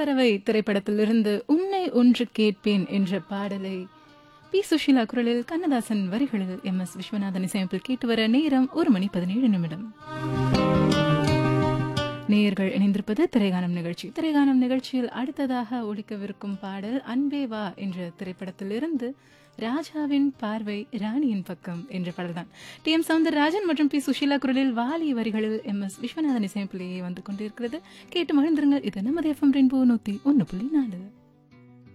பறவை திரைப்படத்திலிருந்து உன்னை ஒன்று கேட்பேன் என்ற பாடலை பி சுஷீலா குரலில் கண்ணதாசன் வரிகளில் MS விஸ்வநாதன் இசையமைப்பில் கேட்டு வர நேரம் 1:17 நேயர்கள் இணைந்திருப்பது திரைகானம் நிகழ்ச்சி. திரைகானம் நிகழ்ச்சியில் அடுத்ததாக ஒலிக்கவிருக்கும் பாடல் அன்பே வா என்ற திரைப்படத்திலிருந்து ராஜாவின் பார்வை ராணியின் பக்கம் என்ற பாடல்தான். TM சௌந்தரராஜன் மற்றும் பி சுஷீலா குரலில் வாலி வரிகளில் MS விஸ்வநாதன் இசையமைப்பிலேயே வந்து கொண்டிருக்கிறது. கேட்டு மகிழ்ந்திருங்கள். இது நமது FM ரெயின்போ 101.4.